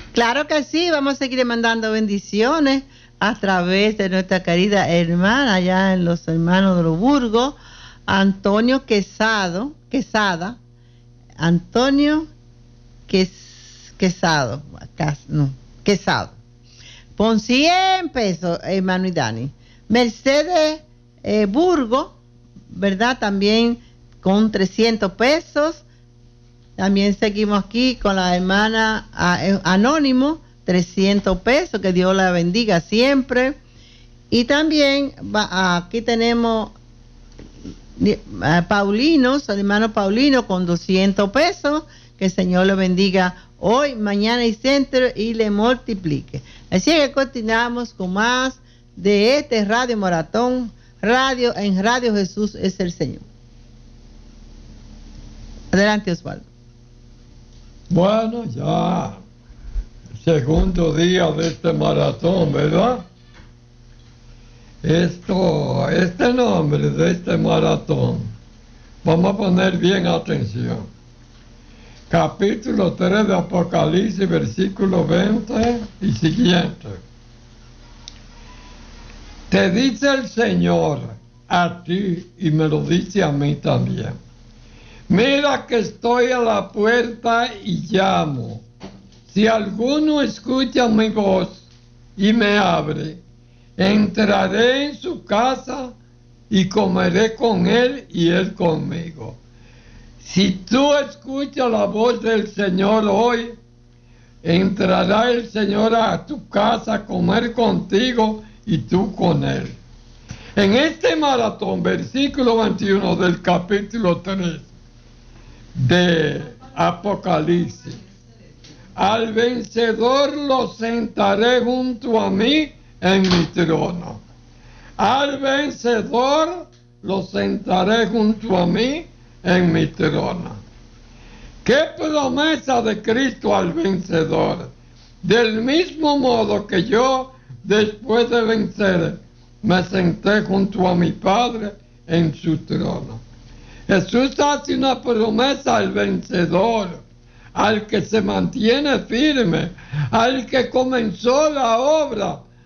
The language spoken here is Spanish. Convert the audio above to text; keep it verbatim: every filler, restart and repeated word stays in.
Claro que sí, vamos a seguir mandando bendiciones a través de nuestra querida hermana allá en los hermanos de los Burgos, Antonio Quesado, Quesada, Antonio Ques, Quesado, Cas, no, Quesado. Pon cien pesos, hermano y Dani. Mercedes eh, Burgo, ¿verdad? También con trescientos pesos. También seguimos aquí con la hermana a, Anónimo, trescientos pesos, que Dios la bendiga siempre. Y también va, aquí tenemos a Paulino, su hermano Paulino con doscientos pesos, que el Señor le bendiga hoy, mañana y siempre y le multiplique. Así que continuamos con más de este Radio Maratón, radio en Radio Jesús es el Señor. Adelante, Osvaldo. Bueno, ya segundo día de este maratón, ¿verdad? Esto, este nombre de este maratón, vamos a poner bien atención. Capítulo tres de Apocalipsis, versículo veinte y siguiente. Te dice el Señor a ti y me lo dice a mí también. Mira que estoy a la puerta y llamo. Si alguno escucha mi voz y me abre, entraré en su casa y comeré con él y él conmigo. Si tú escuchas la voz del Señor hoy, entrará el Señor a tu casa a comer contigo y tú con él. En este maratón, versículo veintiuno del capítulo tres de Apocalipsis, al vencedor lo sentaré junto a mí en mi trono. Al vencedor lo sentaré junto a mí en mi trono. ¿Qué promesa de Cristo al vencedor? Del mismo modo que yo, después de vencer, me senté junto a mi Padre en su trono. Jesús hace una promesa al vencedor, al que se mantiene firme, al que comenzó la obra